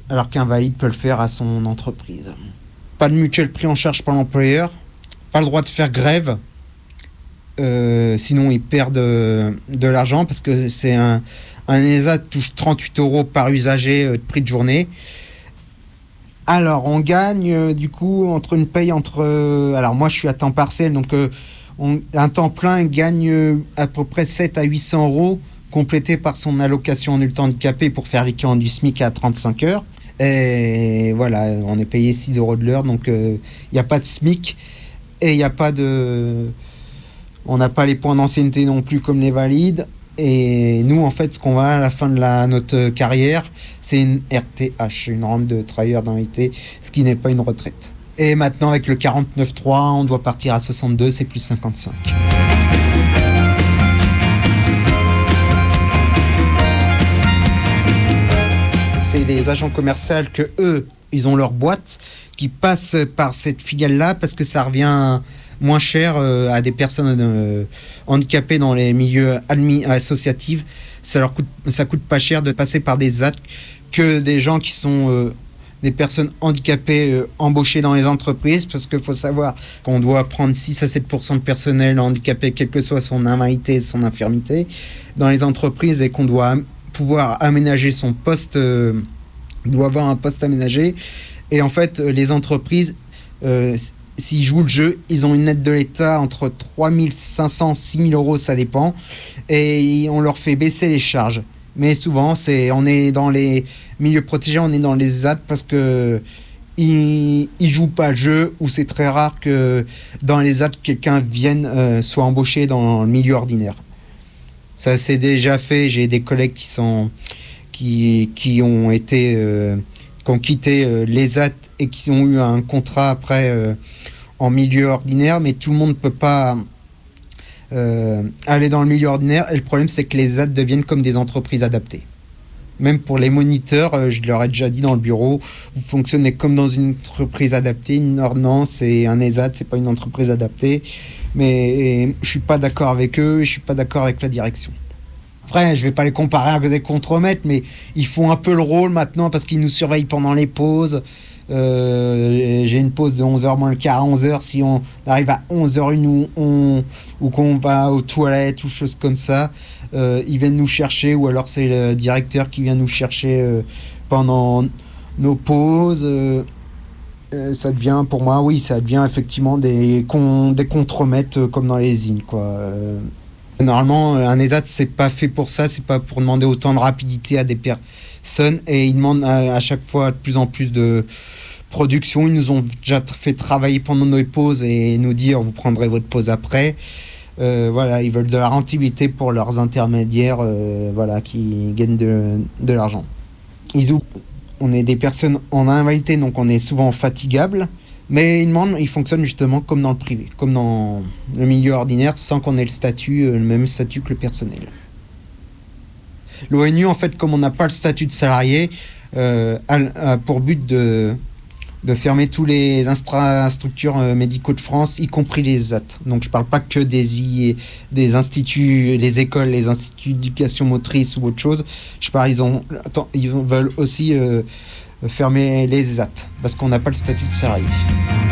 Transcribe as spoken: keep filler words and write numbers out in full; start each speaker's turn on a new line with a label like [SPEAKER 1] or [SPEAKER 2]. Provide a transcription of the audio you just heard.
[SPEAKER 1] alors qu'un valide peut le faire à son entreprise. Pas de mutuelle pris en charge par l'employeur, pas le droit de faire grève, euh, sinon ils perdent de, de l'argent parce que c'est un, un ESAT touche trente-huit euros par usager euh, de prix de journée. Alors on gagne euh, du coup entre une paye entre... Euh, alors moi je suis à temps partiel, donc euh, on, un temps plein gagne euh, à peu près sept à huit cents euros, complété par son allocation en temps handicapé pour faire l'équivalent du SMIC à trente-cinq heures. Et voilà, on est payé six euros de l'heure, donc il euh, n'y a pas de SMIC et il n'y a pas de... On n'a pas les points d'ancienneté non plus comme les valides. Et nous, en fait, ce qu'on va à la fin de la, notre carrière, c'est une R T H, une rente de travailleur d'invalidité, ce qui n'est pas une retraite. Et maintenant, avec le quarante-neuf trois, on doit partir à soixante-deux, c'est plus cinquante-cinq. C'est les agents commerciaux que eux, ils ont leur boîte qui passe par cette filiale-là parce que ça revient moins cher euh, à des personnes euh, handicapées dans les milieux admi- associatifs. Ça leur coûte, ça coûte pas cher de passer par des A T que des gens qui sont euh, des personnes handicapées euh, embauchées dans les entreprises, parce qu'il faut savoir qu'on doit prendre six à sept pour cent de personnel handicapé, quelle que soit son invalidité, son infirmité, dans les entreprises, et qu'on doit am- pouvoir aménager son poste, euh, doit avoir un poste aménagé. Et en fait, les entreprises, euh, s'ils jouent le jeu, ils ont une aide de l'État entre trois mille cinq cents et six mille euros, ça dépend, et on leur fait baisser les charges. Mais souvent, c'est, on est dans les milieux protégés, on est dans les A T parce que ils, ils jouent pas le jeu, ou c'est très rare que dans les A T quelqu'un vienne euh, soit embauché dans le milieu ordinaire. Ça s'est déjà fait. J'ai des collègues qui sont qui qui ont été euh, qui ont quitté euh, les A T et qui ont eu un contrat après euh, en milieu ordinaire, mais tout le monde ne peut pas euh, aller dans le milieu ordinaire. Et le problème, c'est que les A T deviennent comme des entreprises adaptées. Même pour les moniteurs, euh, je leur ai déjà dit dans le bureau, vous fonctionnez comme dans une entreprise adaptée. Une ordonnance c'est un E S A T, c'est pas une entreprise adaptée. Mais je suis pas d'accord avec eux, je suis pas d'accord avec la direction. Après, je vais pas les comparer avec des contremaîtres, mais ils font un peu le rôle maintenant parce qu'ils nous surveillent pendant les pauses. Euh, j'ai une pause de onze heures moins le quart à onze heures. Si on arrive à onze heures une ou, on, ou qu'on va aux toilettes ou choses comme ça, euh, ils viennent nous chercher, ou alors c'est le directeur qui vient nous chercher euh, pendant nos pauses. Euh, euh, ça devient, pour moi, oui, ça devient effectivement des, con, des contremaîtres euh, comme dans les usines, quoi. Euh, normalement, un E S A T, c'est pas fait pour ça, c'est pas pour demander autant de rapidité à des personnes, et ils demandent à, à chaque fois de plus en plus de production. Ils nous ont déjà fait travailler pendant nos pauses et nous dire vous prendrez votre pause après. Euh, voilà, ils veulent de la rentabilité pour leurs intermédiaires, euh, voilà, qui gagnent de, de l'argent. Ils oublient, on est des personnes en invalidité, donc on est souvent fatigable, mais ils demandent, ils fonctionnent justement comme dans le privé, comme dans le milieu ordinaire, sans qu'on ait le statut, le même statut que le personnel. L'O N U, en fait, comme on n'a pas le statut de salarié, euh, a, a pour but de de fermer tous les infrastructures euh, médicaux de France, y compris les A T. Donc je ne parle pas que des, I, des instituts, les écoles, les instituts d'éducation motrice ou autre chose. Je parle, ils, ont, attends, ils veulent aussi euh, fermer les A T, parce qu'on n'a pas le statut de salarié.